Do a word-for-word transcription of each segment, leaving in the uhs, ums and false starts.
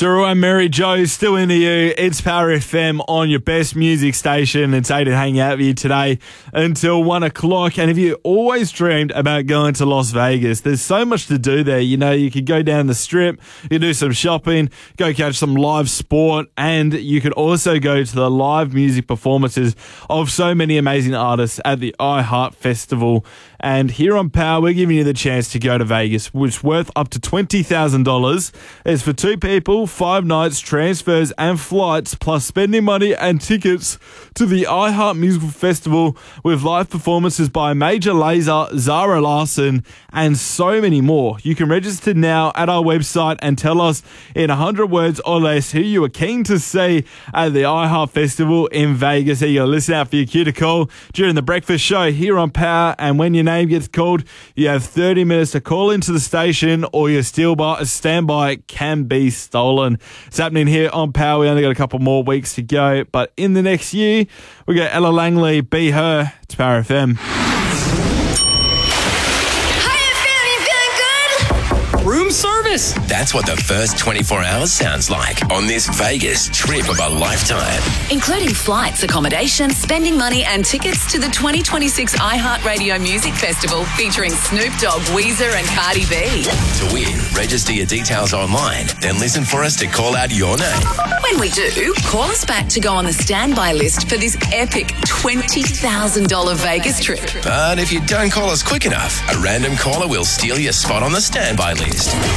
Saru and Mary Jo still into you. It's Power F M on your best music station. It's Aiden hanging out with you today until one o'clock. And if you always dreamed about going to Las Vegas, there's so much to do there. You know, you could go down the strip, you could do some shopping, go catch some live sport, and you could also go to the live music performances of so many amazing artists at the iHeart Festival. And here on Power, we're giving you the chance to go to Vegas, which is worth up to twenty thousand dollars. It's for two people, five nights, transfers and flights, plus spending money and tickets to the iHeart Musical Festival with live performances by Major Lazer, Zara Larsson, and so many more. You can register now at our website and tell us in one hundred words or less who you are keen to see at the iHeart Festival in Vegas. Here you go. Listen out for your cue to call during the breakfast show here on Power. And when your name gets called, you have thirty minutes to call into the station, or your standby, standby can be stolen. It's happening here on Power. We only got a couple more weeks to go, but in the next year, we got Ella Langley, Be Her. It's Power F M. Room service. That's what the first twenty-four hours sounds like on this Vegas trip of a lifetime. Including flights, accommodation, spending money and tickets to the twenty twenty-six iHeartRadio Music Festival featuring Snoop Dogg, Weezer and Cardi B. To win, register your details online, then listen for us to call out your name. When we do, call us back to go on the standby list for this epic twenty thousand dollars Vegas trip. But if you don't call us quick enough, a random caller will steal your spot on the standby list.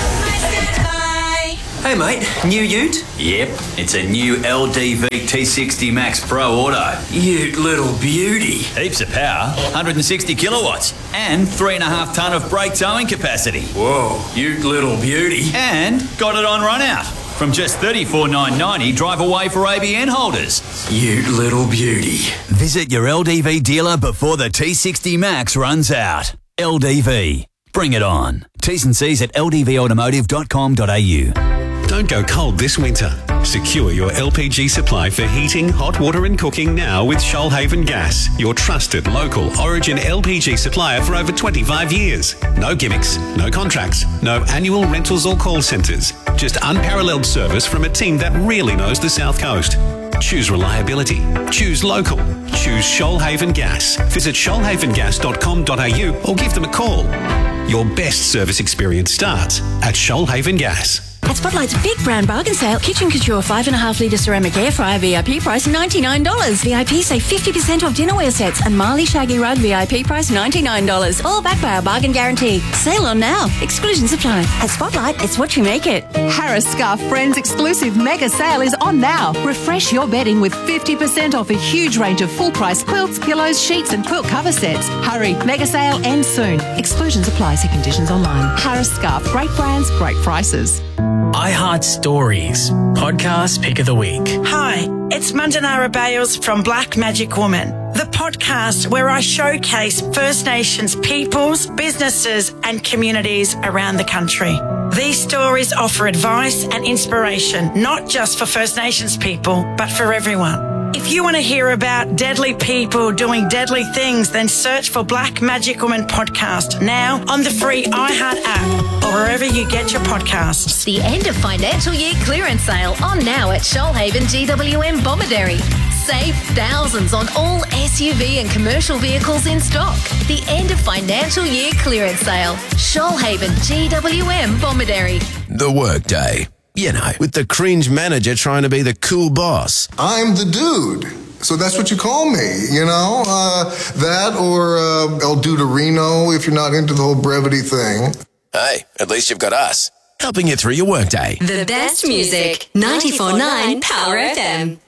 Hey mate, new ute? Yep, it's a new L D V T sixty Max Pro Auto. Ute little beauty. Heaps of power, one hundred sixty kilowatts, and three and a half tonne of brake towing capacity. Whoa, ute little beauty. And got it on run out. From just thirty-four thousand nine hundred ninety dollars, drive away for A B N holders. Ute little beauty. Visit your L D V dealer before the T sixty Max runs out. L D V. Bring it on. T's and C's at l d v automotive dot com dot a u. Don't go cold this winter. Secure your L P G supply for heating, hot water and cooking now with Shoalhaven Gas, your trusted local Origin L P G supplier for over twenty-five years. No gimmicks, no contracts, no annual rentals or call centres. Just unparalleled service from a team that really knows the South Coast. Choose reliability. Choose local. Choose Shoalhaven Gas. Visit shoalhaven gas dot com dot a u or give them a call. Your best service experience starts at Shoalhaven Gas. At Spotlight's big brand bargain sale, Kitchen Couture five and a half litre ceramic air fryer V I P price ninety-nine dollars. V I P save fifty percent off dinnerware sets, and Marley Shaggy Rug V I P price ninety-nine dollars. All backed by our bargain guarantee. Sale on now. Exclusions apply. At Spotlight, it's what you make it. Harris Scarf Friends exclusive mega sale is on now. Refresh your bedding with fifty percent off a huge range of full price quilts, pillows, sheets and quilt cover sets. Hurry, mega sale ends soon. Exclusions apply. See conditions online. Harris Scarf. Great brands, great prices. iHeart Stories, podcast pick of the week. Hi, it's Mandanara Bales from Black Magic Woman, the podcast where I showcase First Nations peoples, businesses and communities around the country. These stories offer advice and inspiration, not just for First Nations people, but for everyone. If you want to hear about deadly people doing deadly things, then search for Black Magic Woman podcast now on the free iHeart app or wherever you get your podcasts. It's the end of financial year clearance sale on now at Shoalhaven G W M Bomaderry. Save thousands on all S U V and commercial vehicles in stock. The end of financial year clearance sale. Shoalhaven G W M Bomaderry. The workday. You know, with the cringe manager trying to be the cool boss. I'm the dude. So that's what you call me, you know? Uh, that or uh, El Duderino if you're not into the whole brevity thing. Hey, at least you've got us, helping you through your workday. The best music, ninety-four point nine Power F M.